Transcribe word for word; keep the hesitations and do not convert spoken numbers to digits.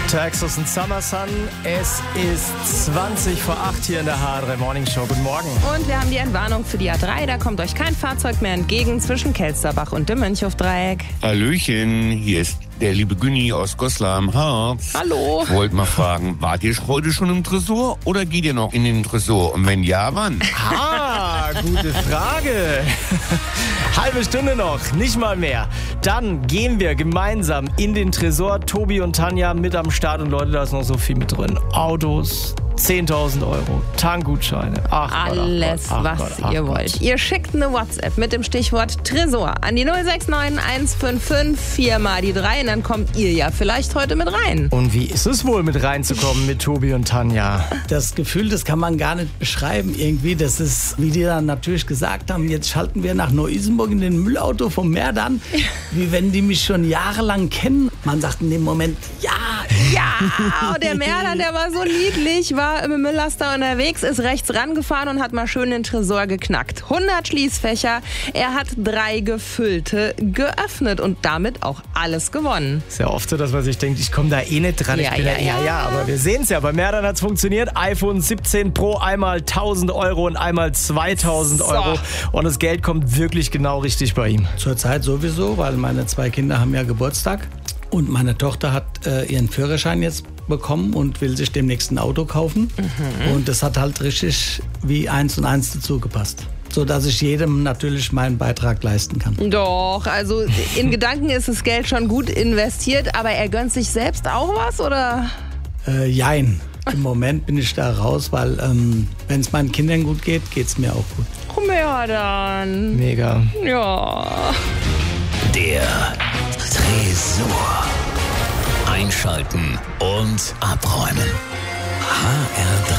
Texas und Summer Sun. Es ist zwanzig vor acht hier in der H drei Morning Show. Guten Morgen. Und wir haben die Entwarnung für die A drei. Da kommt euch kein Fahrzeug mehr entgegen zwischen Kelsterbach und dem Mönchhofdreieck. Hallöchen, hier ist der liebe Günni aus Goslar am Harz. Hallo. Ich wollte mal fragen, wart ihr heute schon im Tresor oder geht ihr noch in den Tresor? Und wenn ja, wann? Ah, gute Frage. Halbe Stunde noch, nicht mal mehr. Dann gehen wir gemeinsam in den Tresor. Tobi und Tanja mit am Start. Und Leute, da ist noch so viel mit drin. Autos, zehntausend Euro, Tankgutscheine. Ach Alles, Gott, ach Gott, ach was Gott, ach ihr Gott. wollt. Ihr schickt eine WhatsApp mit dem Stichwort Tresor an die null sechs neun eins fünf fünf vier mal die drei. Und dann kommt ihr ja vielleicht heute mit rein. Und wie ist es wohl, mit reinzukommen mit Tobi und Tanja? Das Gefühl, das kann man gar nicht beschreiben irgendwie. Das ist, wie die dann natürlich gesagt haben, jetzt schalten wir nach Neu-Isenburg in den Müllauto vom Meerdam. Wie wenn die mich schon jahrelang kennen. Man sagt in dem Moment, ja. Ja, und der Merlan, der war so niedlich, war im Mülllaster unterwegs, ist rechts rangefahren und hat mal schön den Tresor geknackt. hundert Schließfächer, er hat drei gefüllte geöffnet und damit auch alles gewonnen. Ist ja oft so, dass man sich denkt, ich komme da eh nicht dran. Ja, ich bin ja, da, ja, ja. ja, aber wir sehen es ja. Bei Merdan hat es funktioniert. iPhone siebzehn Pro, einmal tausend Euro und einmal zweitausend So. Euro. Und das Geld kommt wirklich genau richtig bei ihm. Zurzeit sowieso, weil meine zwei Kinder haben ja Geburtstag. Und meine Tochter hat äh, ihren Führerschein jetzt bekommen und will sich demnächst ein Auto kaufen. Mhm. Und das hat halt richtig wie eins und eins dazu gepasst. So dass ich jedem natürlich meinen Beitrag leisten kann. Doch, also in Gedanken ist das Geld schon gut investiert, aber er gönnt sich selbst auch was, oder? Äh, jein. Im Moment bin ich da raus, weil ähm, wenn es meinen Kindern gut geht, geht es mir auch gut. Komm her dann. Mega. Ja. Der Tresor. Einschalten und abräumen. H R drei.